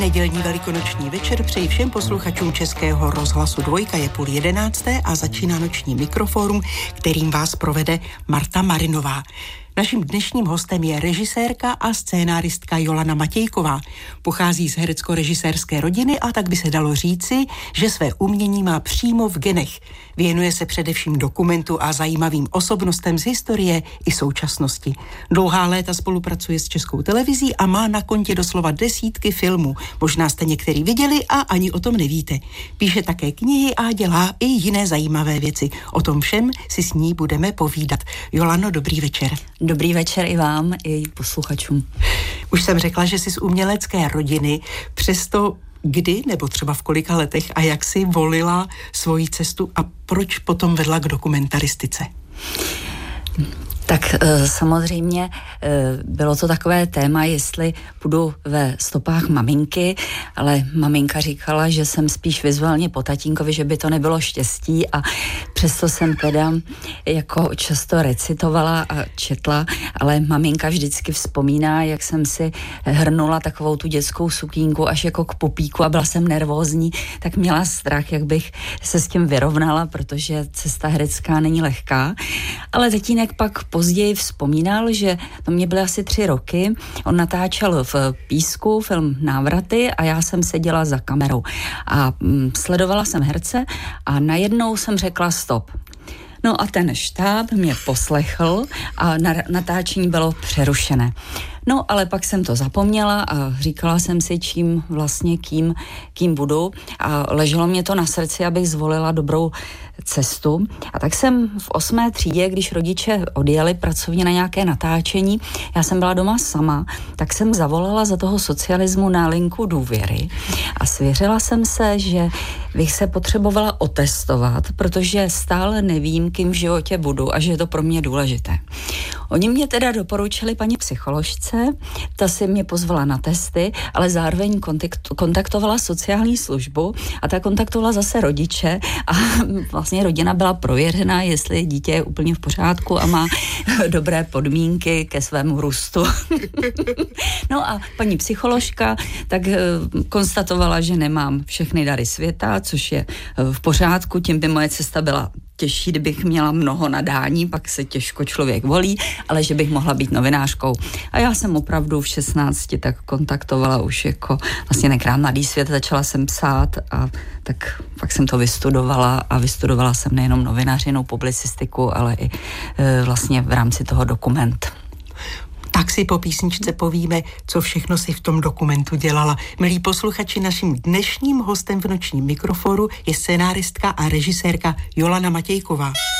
Nedělní velikonoční večer přeji všem posluchačům Českého rozhlasu Dvojka. Je 10:30 a začíná noční mikrofórum, kterým vás provede Marta Marinová. Naším dnešním hostem je režisérka a scénáristka Jolana Matějková. Pochází z herecko-režisérské rodiny a tak by se dalo říci, že své umění má přímo v genech. Věnuje se především dokumentu a zajímavým osobnostem z historie i současnosti. Dlouhá léta spolupracuje s Českou televizí a má na kontě doslova desítky filmů. Možná jste některý viděli a ani o tom nevíte. Píše také knihy a dělá i jiné zajímavé věci. O tom všem si s ní budeme povídat. Jolano, dobrý večer. Dobrý večer i vám, i posluchačům. Už jsem řekla, že jsi z umělecké rodiny, přesto kdy nebo třeba v kolika letech a jak jsi volila svoji cestu a proč potom vedla k dokumentaristice? Tak samozřejmě bylo to takové téma, jestli půjdu ve stopách maminky, ale maminka říkala, že jsem spíš vizuálně po tatínkovi, že by to nebylo štěstí a přesto jsem teda jako často recitovala a četla, ale maminka vždycky vzpomíná, jak jsem si hrnula takovou tu dětskou sukínku až jako k pupíku a byla jsem nervózní, tak měla strach, jak bych se s tím vyrovnala, protože cesta herecká není lehká, ale tatínek pak později vzpomínal, že to mě byly asi 3 roky. On natáčel v Písku film Návraty a já jsem seděla za kamerou a sledovala jsem herce a najednou jsem řekla stop. No a ten štáb mě poslechl a natáčení bylo přerušené. No, ale pak jsem to zapomněla a říkala jsem si, čím vlastně, kým budu a leželo mě to na srdci, abych zvolila dobrou cestu. A tak jsem v 8. třídě, když rodiče odjeli pracovně na nějaké natáčení, já jsem byla doma sama, tak jsem zavolala za toho socialismu na linku důvěry a svěřila jsem se, že bych se potřebovala otestovat, protože stále nevím, kým v životě budu a že je to pro mě důležité. Oni mě teda doporučili paní psycholožce, ta si mě pozvala na testy, ale zároveň kontaktovala sociální službu a ta kontaktovala zase rodiče a vlastně rodina byla prověřena, jestli dítě je úplně v pořádku a má dobré podmínky ke svému růstu. No a paní psycholožka tak konstatovala, že nemám všechny dary světa, což je v pořádku, tím by moje cesta byla těžší, kdybych měla mnoho nadání, pak se těžko člověk volí, ale že bych mohla být novinářkou. A já jsem opravdu v 16 tak kontaktovala už jako vlastně nekrám Mladý svět, začala jsem psát a tak pak jsem to vystudovala a vystudovala jsem nejenom novinařinu, publicistiku, ale i vlastně v rámci toho dokument. Tak si po písničce povíme, co všechno si v tom dokumentu dělala. Milí posluchači, naším dnešním hostem v nočním mikroforu je scénáristka a režisérka Jolana Matějková.